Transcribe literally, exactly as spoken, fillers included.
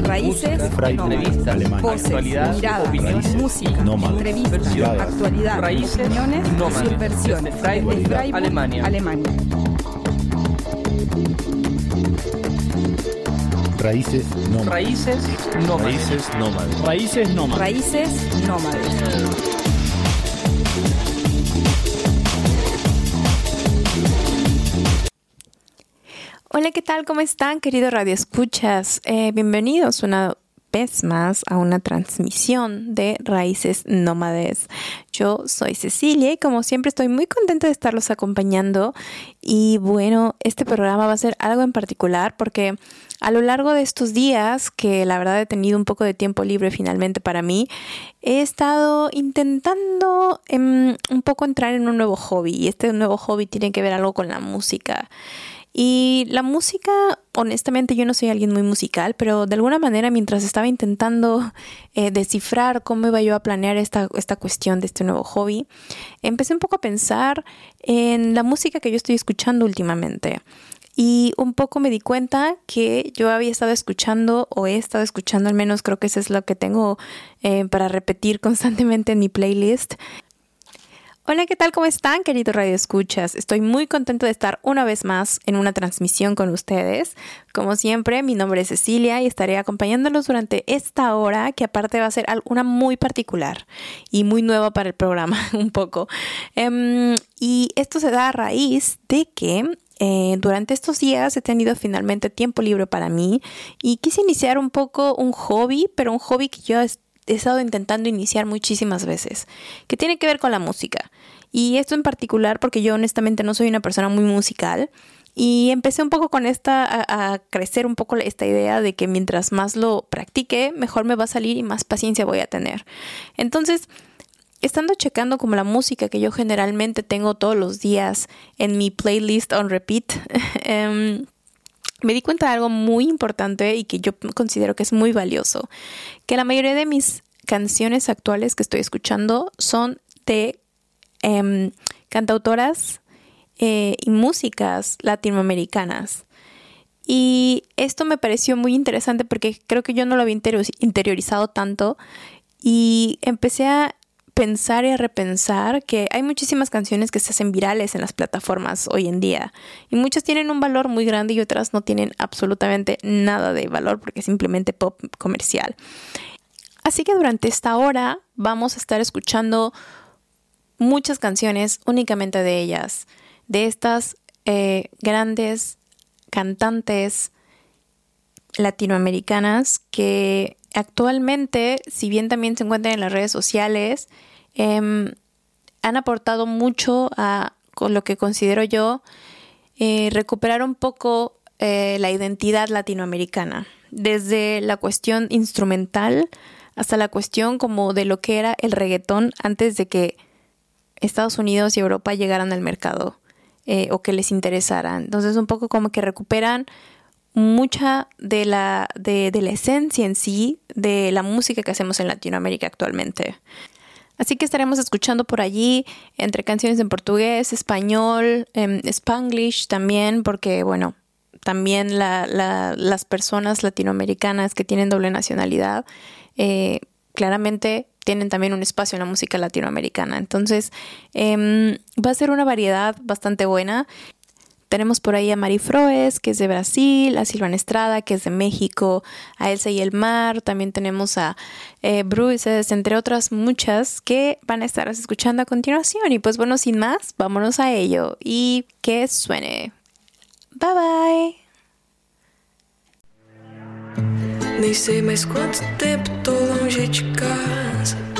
Raíces, entrevistas, voces, actualidad, miradas, opiniones, música, entrevistas, actualidad, raíces, opiniones, nómades, subversiones, desde Freiburg, desde Freiburg, Alemania. Alemania. Raíces nómades. Raíces nómades. Raíces nómades. Raíces nómades. Raíces nómades. Hola, ¿qué tal? ¿Cómo están, queridos radioescuchas? Eh, bienvenidos una vez más a una transmisión de Raíces Nómades. Yo soy Cecilia y como siempre estoy muy contenta de estarlos acompañando. Y bueno, este programa va a ser algo en particular porque a lo largo de estos días, que la verdad he tenido un poco de tiempo libre finalmente para mí, he estado intentando um, un poco entrar en un nuevo hobby. Y este nuevo hobby tiene que ver algo con la música. Y la música, honestamente yo no soy alguien muy musical, pero de alguna manera mientras estaba intentando eh, descifrar cómo iba yo a planear esta, esta cuestión de este nuevo hobby, empecé un poco a pensar en la música que yo estoy escuchando últimamente. Y un poco me di cuenta que yo había estado escuchando, o he estado escuchando, al menos creo que eso es lo que tengo eh, para repetir constantemente en mi playlist. Hola, ¿qué tal? ¿Cómo están, queridos radioescuchas? Estoy muy contenta de estar una vez más en una transmisión con ustedes. Como siempre, mi nombre es Cecilia y estaré acompañándolos durante esta hora, que aparte va a ser una muy particular y muy nueva para el programa, un poco. Um, y esto se da a raíz de que eh, durante estos días he tenido finalmente tiempo libre para mí y quise iniciar un poco un hobby, pero un hobby que yo he he estado intentando iniciar muchísimas veces, que tiene que ver con la música. Y esto en particular porque yo honestamente no soy una persona muy musical y empecé un poco con esta, a, a crecer un poco esta idea de que mientras más lo practique, mejor me va a salir y más paciencia voy a tener. Entonces, estando checando como la música que yo generalmente tengo todos los días en mi playlist on repeat, um, me di cuenta de algo muy importante y que yo considero que es muy valioso, que la mayoría de mis canciones actuales que estoy escuchando son de eh, cantautoras eh, y músicas latinoamericanas. Y esto me pareció muy interesante porque creo que yo no lo había interiorizado tanto y empecé a pensar y a repensar que hay muchísimas canciones que se hacen virales en las plataformas hoy en día y muchas tienen un valor muy grande y otras no tienen absolutamente nada de valor porque es simplemente pop comercial. Así que durante esta hora vamos a estar escuchando muchas canciones únicamente de ellas, de estas eh, grandes cantantes latinoamericanas que actualmente, si bien también se encuentran en las redes sociales, eh, han aportado mucho a con lo que considero yo eh, recuperar un poco eh, la identidad latinoamericana, desde la cuestión instrumental hasta la cuestión como de lo que era el reggaetón antes de que Estados Unidos y Europa llegaran al mercado eh, o que les interesara. Entonces un poco como que recuperan mucha de la, de, de la esencia en sí de la música que hacemos en Latinoamérica actualmente. Así que estaremos escuchando por allí entre canciones en portugués, español, eh, spanglish también, porque bueno, también la, la, las personas latinoamericanas que tienen doble nacionalidad eh, claramente tienen también un espacio en la música latinoamericana. Entonces eh, va a ser una variedad bastante buena. Tenemos por ahí a Mari Froes, que es de Brasil, a Silvana Estrada, que es de México, a Elsa y el Mar, también tenemos a eh, Bruises, entre otras muchas que van a estar escuchando a continuación. Y pues bueno, sin más, vámonos a ello y que suene. Bye bye. Nem sei mais quanto tempo tô longe de casa.